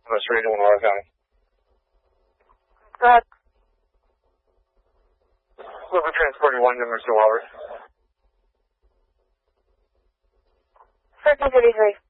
West Radio in Orange County. Go ahead. Local transporting 1, number 2 hours. 1333.